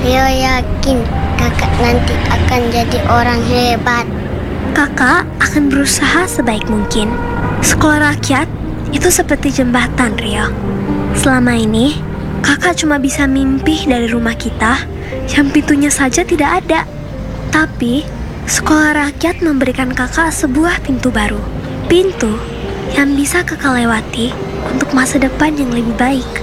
Rio yakin kakak nanti akan jadi orang hebat. Kakak akan berusaha sebaik mungkin. Sekolah rakyat itu seperti jembatan, Rio. Selama ini, kakak cuma bisa mimpi dari rumah kita yang pintunya saja tidak ada. Tapi, sekolah rakyat memberikan kakak sebuah pintu baru. Pintu yang bisa kakak lewati untuk masa depan yang lebih baik.